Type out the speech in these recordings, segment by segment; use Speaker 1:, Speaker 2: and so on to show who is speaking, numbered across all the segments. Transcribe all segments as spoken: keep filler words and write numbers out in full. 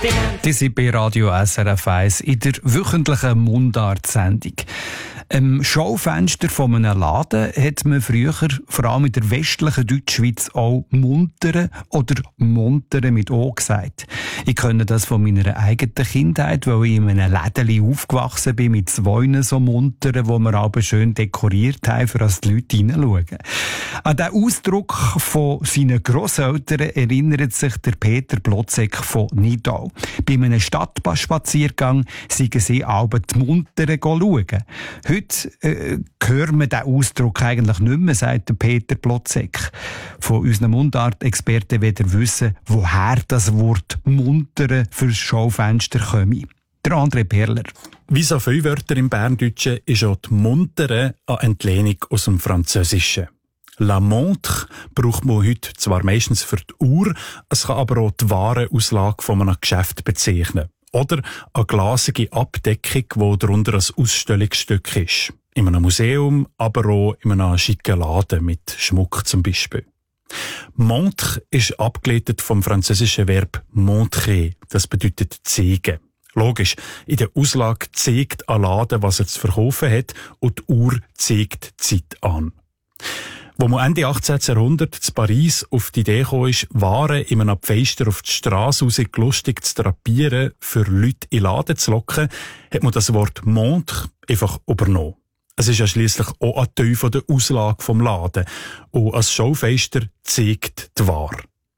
Speaker 1: Die sind bei Radio S R F eins in der wöchentlichen Mundart-Sendung. Im Schaufenster von einem Laden hat man früher, vor allem in der westlichen Deutschschweiz, auch Muntere oder Montere mit O gesagt. Ich kenne das von meiner eigenen Kindheit, weil ich in einem Lädeli aufgewachsen bin mit zwei so Munteren, die wir aber schön dekoriert haben, für dass die Leute hineinschauen. An den Ausdruck von seinen Grosseltern erinnert sich der Peter Blotzek von Nidau. Bei einem Stadtspaziergang seien sie aber die Muntere schauen. Heute äh, hören wir diesen Ausdruck eigentlich nicht mehr, sagt der Peter Blotzek. Von unseren Mundart-Experten wollen wissen, woher das Wort Muntere fürs Schaufenster komme. Der André Perler.
Speaker 2: Wie so viele Wörter im Berndeutschen ist auch die Muntere eine Entlehnung aus dem Französischen. La montre braucht man heute zwar meistens für die Uhr, es kann aber auch die Warenauslage von einem Geschäft bezeichnen. Oder eine glasige Abdeckung, die darunter ein Ausstellungsstück ist. In einem Museum, aber auch in einem schicken Laden mit Schmuck zum Beispiel. Montre ist abgeleitet vom französischen Verb montrer. Das bedeutet zeigen. Logisch, in der Auslage zeigt ein Laden, was er zu verkaufen hat, und die Uhr zeigt die Zeit an. Wo man Ende achtzehnten Jahrhundert zu Paris auf die Idee kam, ist, Waren in einem Pfeister auf die Strasse raus lustig zu drapieren, für Leute in den Laden zu locken, hat man das Wort Montre einfach übernommen. Es ist ja schliesslich auch ein Teil von der Auslage vom Laden. Und als Schaufenster zeigt die Ware.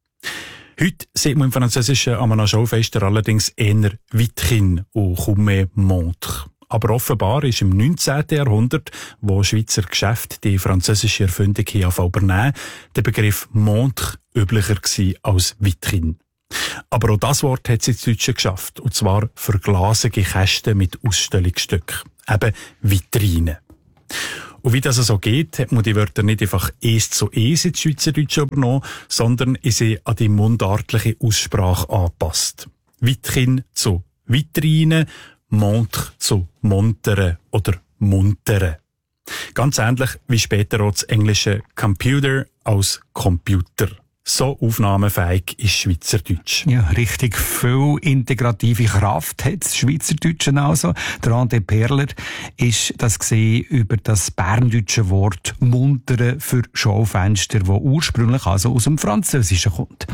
Speaker 2: Heute sieht man im Französischen an einem Schaufenster allerdings eher Vitrine und kaum mehr Montre. Aber offenbar ist im neunzehnten Jahrhundert, wo Schweizer Geschäfte die französische Erfindung hier übernehmen, der Begriff Montre üblicher gewesen als Vitrine. Aber auch das Wort hat es ins Deutsche geschafft, und zwar für glasige Kästen mit Ausstellungsstücken, eben Vitrine. Und wie das so geht, hat man die Wörter nicht einfach eins zu eins ins Schweizerdeutsche übernommen, sondern ist sie an die mundartliche Aussprache angepasst. Vitrine zu Vitrine, Montre zu Montere oder Muntere. Ganz ähnlich wie später auch das englische Computer als Computer. So aufnahmefähig ist Schweizerdeutsch.
Speaker 1: Ja, richtig viel integrative Kraft hat das Schweizerdeutsche also. Der André Perler ist das gesehen über das berndeutsche Wort Muntere für Schaufenster, das ursprünglich also aus dem Französischen kommt.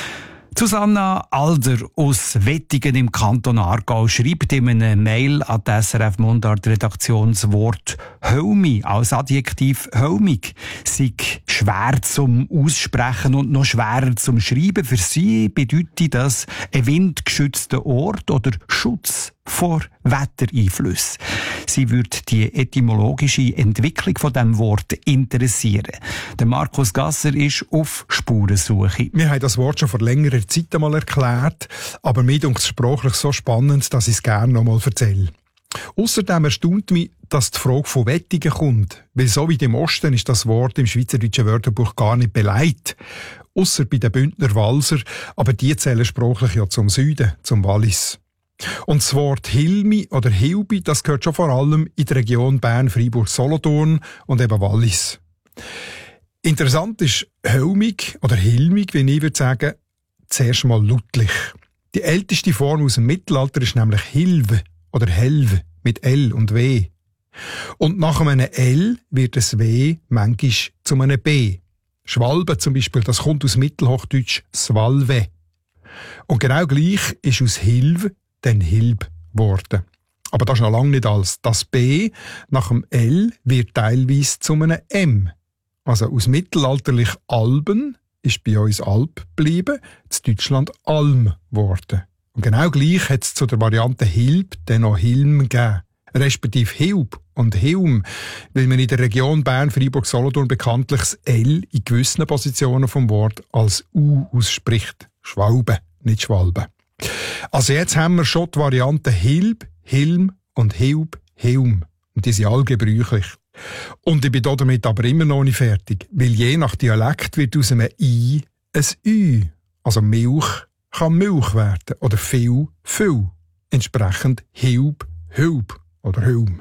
Speaker 1: Susanna Alder aus Wettingen im Kanton Aargau schreibt in einer Mail an die S R F Mundart Redaktion das Wort «Hölmi» als Adjektiv «hölmig» sei schwer zum Aussprechen und noch schwerer zum Schreiben. Für sie bedeutet das ein windgeschützter Ort oder Schutz vor Wettereinflüssen. Sie würde die etymologische Entwicklung von dem Wort interessieren. Der Markus Gasser ist auf Spurensuche.
Speaker 3: Wir haben das Wort schon vor längerer Zeit einmal erklärt, aber mir dunkt es sprachlich so spannend, dass ich es gerne noch einmal erzähle. Außerdem erstaunt mich, dass die Frage von Wettingen kommt, weil so wie im Osten ist das Wort im Schweizerdeutschen Wörterbuch gar nicht beleidigt. Ausser bei den Bündner Walser, aber die zählen sprachlich ja zum Süden, zum Wallis. Und das Wort Hilmi oder Hilbi, das gehört schon vor allem in der Region Bern, Freiburg, Solothurn und eben Wallis. Interessant ist hölmig oder hilmig, wie ich würde sagen, zuerst mal lautlich. Die älteste Form aus dem Mittelalter ist nämlich Hilve oder Helve mit L und W. Und nach einem L wird das W manchmal zu einem B. Schwalbe zum Beispiel, das kommt aus Mittelhochdeutsch Swalve. Und genau gleich ist aus Hilve dann Hilb geworden. Aber das ist noch lange nicht alles. Das B nach dem L wird teilweise zu einem M. Also aus mittelalterlich Alben ist bei uns Alp geblieben, in Deutschland Alm geworden. Und genau gleich hat es zu der Variante Hilb dann noch Hilm gegeben. Respektive Hilb und Hilm, weil man in der Region Bern, Freiburg, Solothurn bekanntlich das L in gewissen Positionen vom Wort als U ausspricht. Schwalbe, nicht Schwalbe. Also jetzt haben wir schon die Varianten Hilb, Hilm und Hilb, Hilm. Und die sind alle gebräuchlich. Und ich bin damit aber immer noch nicht fertig, weil je nach Dialekt wird aus einem I ein Ü. Also Milch kann Milch werden oder viel, viel. Entsprechend Hilb, Hilb oder Hilm.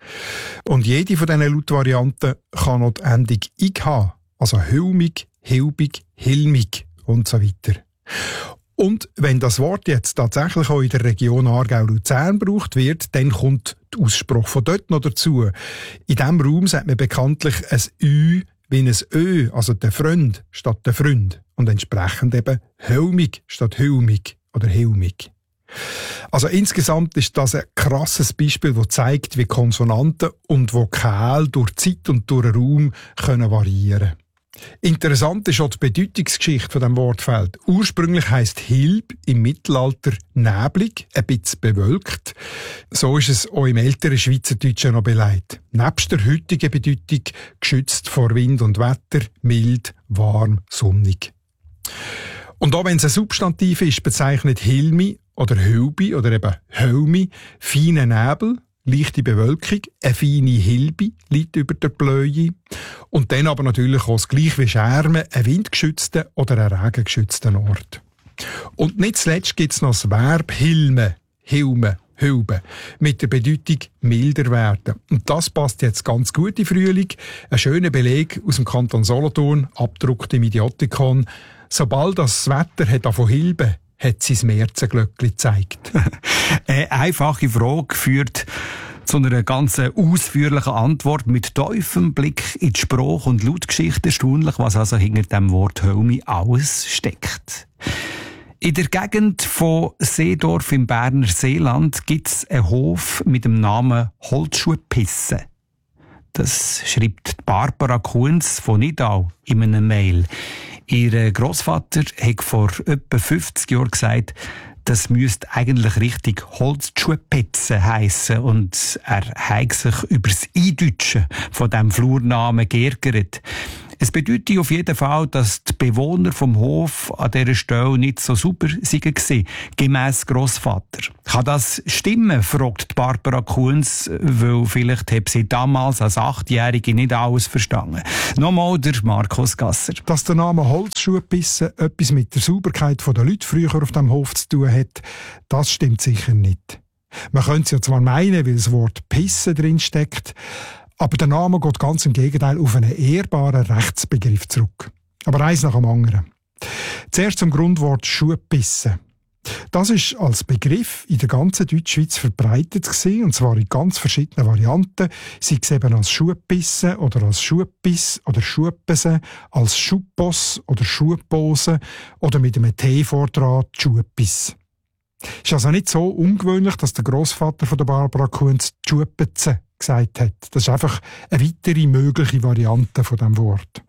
Speaker 3: Und jede von diesen Lautvarianten kann noch die Endung ig haben. Also Hilmig, Hilbig, Hilmig und so weiter. Und wenn das Wort jetzt tatsächlich auch in der Region Aargau-Luzern gebraucht wird, dann kommt der Ausspruch von dort noch dazu. In diesem Raum sagt man bekanntlich ein Ü wie ein Ö, also der Freund statt der Freund. Und entsprechend eben Hölmig statt Hülmig oder Hilmig. Also insgesamt ist das ein krasses Beispiel, das zeigt, wie Konsonanten und Vokale durch Zeit und durch Raum können variieren. Interessant ist auch die Bedeutungsgeschichte von dem Wortfeld. Ursprünglich heisst Hilb im Mittelalter neblig, ein bisschen bewölkt. So ist es auch im älteren Schweizerdeutschen noch beleidigt. Nebst der heutigen Bedeutung geschützt vor Wind und Wetter, mild, warm, sonnig. Und auch wenn es ein Substantiv ist, bezeichnet Hilmi oder Hülbi oder eben Hölmi feine Nebel, leichte Bewölkung, eine feine Hilbi liegt über der Bläue und dann aber natürlich auch das gleich wie Schermen, einen windgeschützten oder einen regengeschützten Ort. Und nicht zuletzt gibt es noch das Verb Hilme, Hilme, Hülbe, mit der Bedeutung milder werden. Und das passt jetzt ganz gut in Frühling. Ein schöner Beleg aus dem Kanton Solothurn, abgedruckt im Idiotikon. Sobald das Wetter hat davon Hilbe, hat sein Märzenglöckli gezeigt.
Speaker 1: Eine einfache Frage führt zu einer ganz ausführlichen Antwort mit tiefem Blick in die Sprach- und Lautgeschichte. Erstaunlich, was also hinter dem Wort Hölmi alles steckt. In der Gegend von Seedorf im Berner Seeland gibt es einen Hof mit dem Namen Holzschuhpisse. Das schreibt Barbara Kunz von Nidau in einer Mail. Ihr Grossvater hat vor etwa fünfzig Jahren gesagt, das müsste eigentlich richtig Holzschuhpetze heissen und er hat sich über das Eindeutschen von diesem Flurnamen geärgert. Es bedeutet auf jeden Fall, dass die Bewohner vom Hof an dieser Stelle nicht so super waren, gemäss Grossvater. Kann das stimmen, fragt Barbara Kunz, weil vielleicht hat sie damals als Achtjährige nicht alles verstanden. Nochmal der Markus Gasser.
Speaker 3: Dass der Name Holzschuhpisse etwas mit der Sauberkeit der Leute früher auf dem Hof zu tun hat, das stimmt sicher nicht. Man könnte es ja zwar meinen, weil das Wort Pisse drin steckt, aber der Name geht ganz im Gegenteil auf einen ehrbaren Rechtsbegriff zurück. Aber eins nach dem anderen. Zuerst zum Grundwort Schuhpisse. Das ist als Begriff in der ganzen Deutschschweiz verbreitet gewesen, und zwar in ganz verschiedenen Varianten, sei es eben als Schuhpisse oder als Schuhpiss oder Schuhpese, als Schuhposs oder Schuhpose oder mit einem T vordran Schuhpiss. Es ist also nicht so ungewöhnlich, dass der Grossvater von der Barbara Kunz Schuhpeze gesagt hat. Das ist einfach eine weitere mögliche Variante von dem Wort.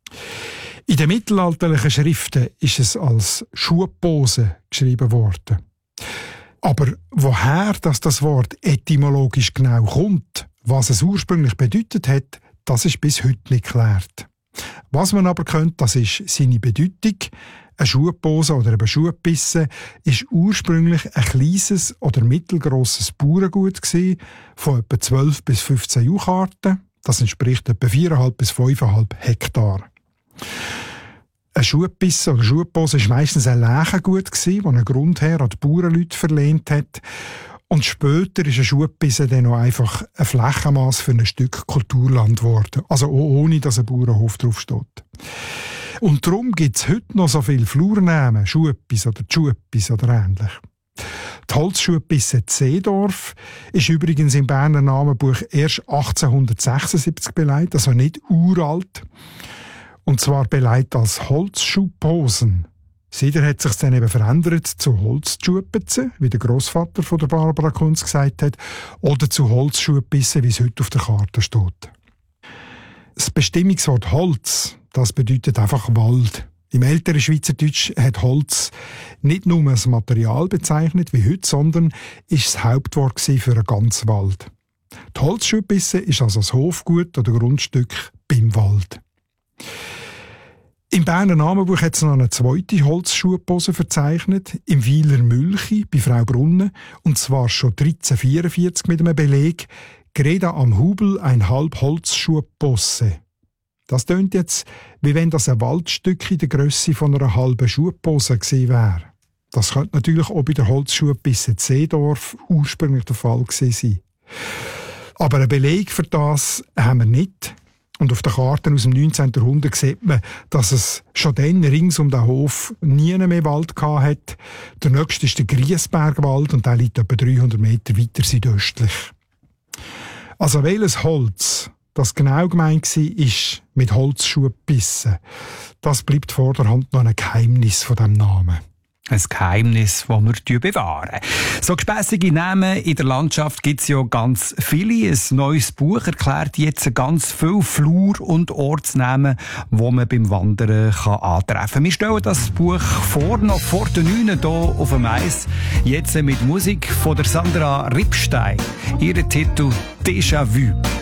Speaker 3: In den mittelalterlichen Schriften ist es als Schuhpose geschrieben worden. Aber woher dass das Wort etymologisch genau kommt, was es ursprünglich bedeutet hat, das ist bis heute nicht geklärt. Was man aber könnte, das ist seine Bedeutung. Eine Schuhpose oder eine Schuhpisse ist ursprünglich ein kleines oder mittelgrosses Bauerngut gewesen, von etwa zwölf bis fünfzehn Jucharten. Das entspricht etwa viereinhalb bis fünfeinhalb Hektar. Eine Schuhpisse oder Schuhpose war meistens ein Leichengut, das ein Grundherr an die Bauernleute verlehnt hat. Und später ist eine Schuhpisse dann noch einfach ein Flächenmaß für ein Stück Kulturland geworden. Also auch ohne, dass ein Bauernhof draufsteht. Und darum gibt es heute noch so viele Flurnamen, Schuhpis oder Schuhpis oder ähnlich. Die Holzschuhpisse Seedorf ist übrigens im Berner Namenbuch erst achtzehnhundertsechsundsiebzig beleidigt, also nicht uralt. Und zwar beleidigt als Holzschuhposen. Seither hat sich dann eben verändert zu Holzschuhpisse, wie der Grossvater von der Barbara Kunz gesagt hat, oder zu Holzschuhpisse, wie es heute auf der Karte steht. Das Bestimmungswort Holz, das bedeutet einfach Wald. Im älteren Schweizerdeutsch hat Holz nicht nur das Material bezeichnet wie heute, sondern ist das Hauptwort für einen ganzen Wald. Die Holzschuhpisse ist also das Hofgut oder Grundstück beim Wald. Im Berner Namenbuch hat es noch eine zweite Holzschuhpose verzeichnet, im Weiler Mülchi bei Frau Brunnen, und zwar schon dreizehnhundertvierundvierzig mit einem Beleg, Greda am Hubel ein halb Holzschuhpose. Das tönt jetzt, wie wenn das ein Waldstück in der Grösse von einer halben Schuhpose gewesen wäre. Das könnte natürlich auch bei der Holzschuhpisse Seedorf ursprünglich der Fall gewesen sein. Aber einen Beleg für das haben wir nicht. Und auf den Karten aus dem neunzehnten. Jahrhundert sieht man, dass es schon dann rings um den Hof nie mehr Wald gehabt hat. Der nächste ist der Griesbergwald und der liegt etwa dreihundert Meter weiter südöstlich. Also welches Holz das genau gemeint war, ist mit Holzschuhen gebissen. Das bleibt vorderhand noch ein Geheimnis von diesem Namen.
Speaker 1: Ein Geheimnis, das wir bewahren. So gespässige Namen in der Landschaft gibt es ja ganz viele. Ein neues Buch erklärt jetzt ganz viele Flur- und Ortsnamen, die man beim Wandern kann antreffen kann. Wir stellen das Buch vor, noch vor den neun hier auf dem Eis. Jetzt mit Musik von der Sandra Rippstein. Ihr Titel Déjà Vu.